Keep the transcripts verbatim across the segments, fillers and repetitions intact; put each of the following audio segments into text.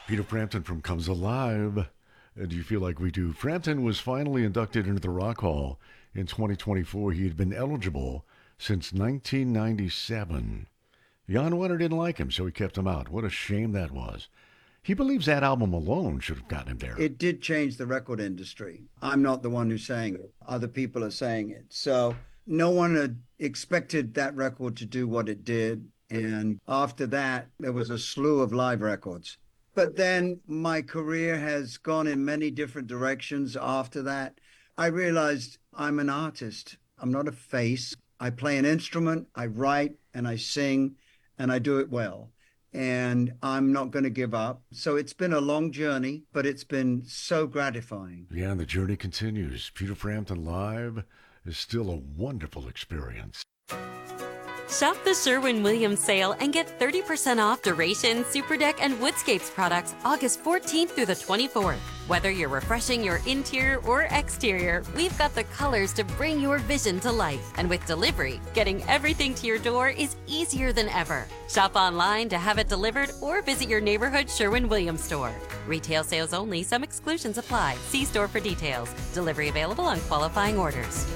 Peter Frampton from Comes Alive. Uh, do you feel like we do? Frampton was finally inducted into the Rock Hall in twenty twenty-four. He had been eligible since nineteen ninety-seven. Jan Wenner didn't like him, so he kept him out. What a shame that was. He believes that album alone should have gotten him there. It did change the record industry. I'm not the one who's saying it. Other people are saying it. So no one had expected that record to do what it did. And after that, there was a slew of live records. But then my career has gone in many different directions after that. I realized I'm an artist. I'm not a face. I play an instrument, I write, and I sing, and I do it well. And I'm not going to give up. So it's been a long journey, but it's been so gratifying. Yeah, and the journey continues. Peter Frampton live is still a wonderful experience. Shop the Sherwin-Williams sale and get thirty percent off Duration, Superdeck, and Woodscapes products August fourteenth through the twenty-fourth. Whether you're refreshing your interior or exterior, we've got the colors to bring your vision to life. And with delivery, getting everything to your door is easier than ever. Shop online to have it delivered or visit your neighborhood Sherwin-Williams store. Retail sales only. Some exclusions apply. See store for details. Delivery available on qualifying orders.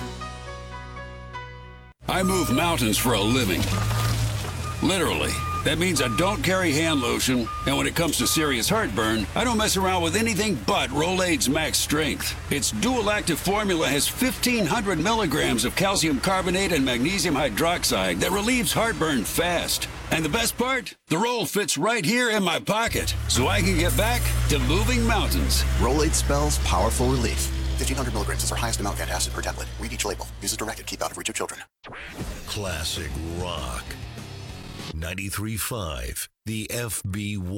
I move mountains for a living. Literally. That means I don't carry hand lotion, and when it comes to serious heartburn, I don't mess around with anything but Rolaids Max Strength. Its dual-active formula has fifteen hundred milligrams of calcium carbonate and magnesium hydroxide that relieves heartburn fast. And the best part? The roll fits right here in my pocket, so I can get back to moving mountains. Rolaids spells powerful relief. fifteen hundred milligrams is our highest amount of antacid per tablet. Read each label. Use as directed. Keep out of reach of children. Classic rock. ninety-three point five, the F B one.